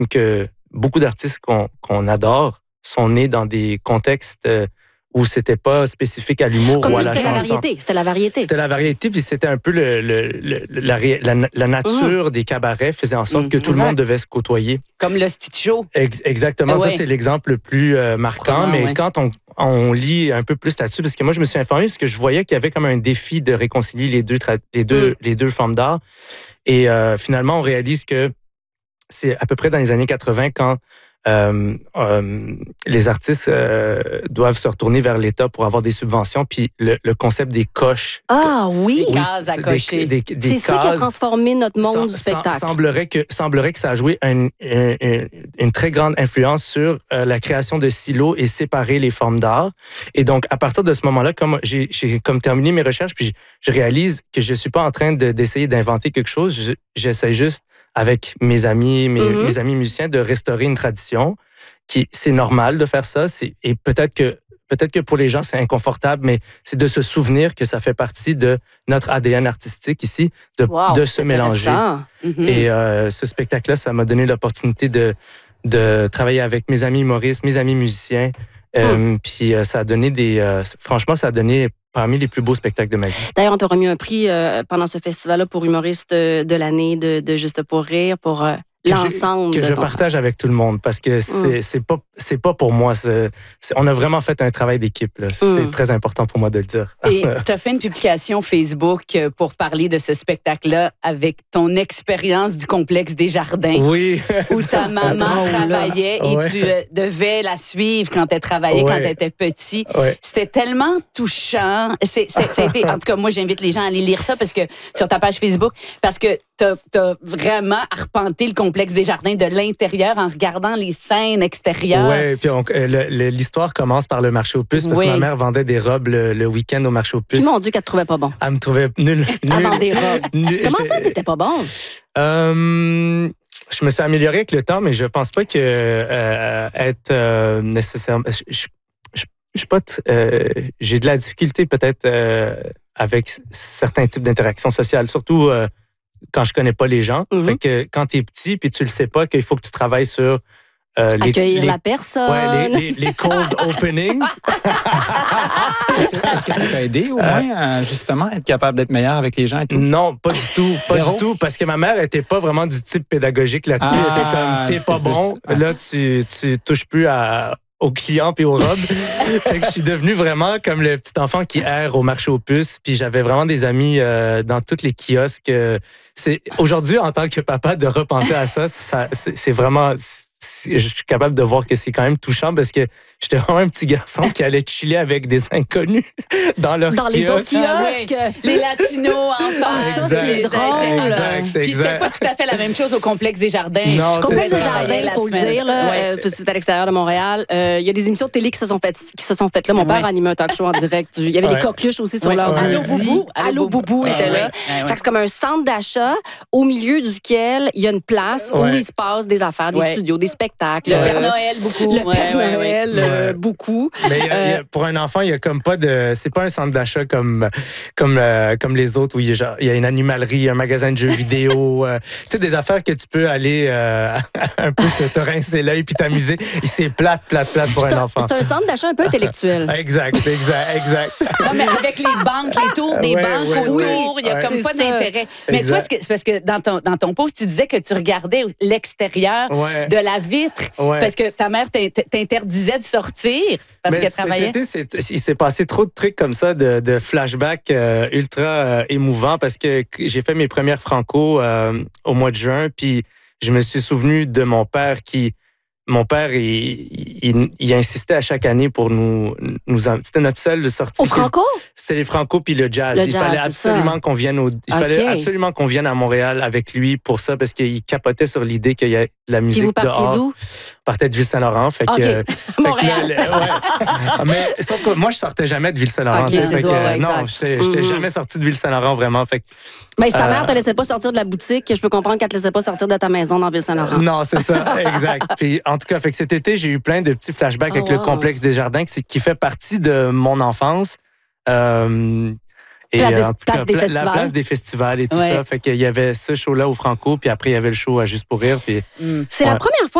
que beaucoup d'artistes qu'on adore sont nés dans des contextes où c'était pas spécifique à l'humour ou à la chanson. C'était la variété. C'était la variété, puis c'était un peu la nature des cabarets faisait en sorte que tout le monde devait se côtoyer. Comme le Stitch Show. Exactement, ça c'est l'exemple le plus marquant, mais quand on lit un peu plus là-dessus, parce que moi je me suis informé, parce que je voyais qu'il y avait comme un défi de réconcilier les deux formes d'art, et finalement on réalise que c'est à peu près dans les années 80 quand les artistes doivent se retourner vers l'État pour avoir des subventions, puis le concept des coches. Ah oui! Des cases à cocher. C'est ça qui a transformé notre monde du spectacle. Semblerait que ça a joué une très grande influence sur la création de silos et séparer les formes d'art. Et donc, à partir de ce moment-là, comme j'ai terminé mes recherches, puis je réalise que je suis pas en train d'essayer d'inventer quelque chose, j'essaie juste avec mes amis musiciens, de restaurer une tradition. C'est normal de faire ça. Et peut-être que pour les gens, c'est inconfortable, mais c'est de se souvenir que ça fait partie de notre ADN artistique ici, de se mélanger. Et ce spectacle-là, ça m'a donné l'opportunité de travailler avec mes amis humoristes, mes amis musiciens. Puis ça a donné franchement, ça a donné parmi les plus beaux spectacles de ma vie. D'ailleurs, on t'a remis un prix pendant ce festival-là pour humoriste de l'année de Juste pour rire, pour l'ensemble. Que je partage avec tout le monde, parce que c'est pas pour moi. On a vraiment fait un travail d'équipe. C'est très important pour moi de le dire. Et tu as fait une publication Facebook pour parler de ce spectacle-là avec ton expérience du complexe des Jardins. Oui. Où ta maman travaillait et tu devais la suivre quand elle travaillait, quand elle était petit. C'était tellement touchant. Ça a été, en tout cas, moi, j'invite les gens à aller lire ça sur ta page Facebook, parce que tu as vraiment arpenté le complexe des Jardins de l'intérieur en regardant les scènes extérieures. Oui, puis l'histoire commence par le marché aux puces, parce que ma mère vendait des robes le week-end au marché aux puces. Puis mon Dieu, qu'elle te trouvait pas bon. Elle me trouvait nul. Elle vend des robes. Comment ça, t'étais pas bon? Je me suis amélioré avec le temps, mais je pense pas que être nécessairement... Je sais pas... j'ai de la difficulté peut-être avec certains types d'interactions sociales, surtout... quand je connais pas les gens. Fait que quand t'es petit puis tu le sais pas qu'il faut que tu travailles sur accueillir la personne. Les cold openings. Est-ce que ça t'a aidé au moins à justement être capable d'être meilleur avec les gens et tout? Non, pas du tout. Pas du tout, parce que ma mère était pas vraiment du type pédagogique là-dessus. Elle était comme, t'es pas bon, là tu touches plus aux clients puis aux robes. Fait que je suis devenu vraiment comme le petit enfant qui erre au marché aux puces. Puis j'avais vraiment des amis dans tous les kiosques. Aujourd'hui, en tant que papa, de repenser à ça, c'est vraiment... Je suis capable de voir que c'est quand même touchant, parce que j'étais vraiment un petit garçon qui allait chiller avec des inconnus dans leur kiosque. Les autres kiosques. Les latinos en face. Ça, c'est drôle. Exact. Puis c'est pas tout à fait la même chose au complexe des Jardins. Non, le complexe des Jardins, il faut le dire, c'est à l'extérieur de Montréal. Il y a des émissions de télé qui se sont faites là. Mon père animait un talk show en direct. Il y avait des coqueluches aussi sur l'heure du midi. Allô Boubou était là. Fait que c'est comme un centre d'achat au milieu duquel il y a une place où il se passe des affaires, des studios, des spectacles. Le Père Noël, beaucoup. Le Père Noël, beaucoup. Mais pour un enfant, il y a comme pas de... C'est pas un centre d'achat comme les autres, où il y a une animalerie, un magasin de jeux vidéo. Tu sais, des affaires que tu peux aller un peu te rincer l'œil puis t'amuser. C'est plate pour un enfant. C'est un centre d'achat un peu intellectuel. Exact. Non, mais avec les banques, les tours des banques autour, il y a comme pas d'intérêt. Mais toi, c'est parce que dans ton post, tu disais que tu regardais l'extérieur de la vitre, parce que ta mère t'interdisait de sortir parce qu'elle travaillait. Cet été, il s'est passé trop de trucs comme ça, de flashbacks ultra émouvants, parce que j'ai fait mes premières franco au mois de juin, puis je me suis souvenu de mon père il insistait à chaque année pour nous c'était notre seule sortie. Au Franco? C'était les Franco puis le jazz. Il fallait absolument qu'on vienne absolument qu'on vienne à Montréal avec lui pour ça, parce qu'il capotait sur l'idée qu'il y a de la musique dehors. Puis vous partiez d'où? Partait de Ville-Saint-Laurent. Montréal. Mais sauf que moi, je sortais jamais de Ville-Saint-Laurent. Non, j'étais jamais sorti de Ville-Saint-Laurent, vraiment. Mais si ta mère te laissait pas sortir de la boutique, je peux comprendre qu'elle te laissait pas sortir de ta maison dans Ville-Saint-Laurent. Non, c'est ça, exact. Puis en tout cas, fait que cet été, j'ai eu plein de petits flashbacks avec le complexe des Jardins, qui fait partie de mon enfance. Et place des festivals. La place des festivals et tout ça. Fait qu'il y avait ce show-là au Franco, puis après, il y avait le show à Juste pour rire. Puis, c'est la première fois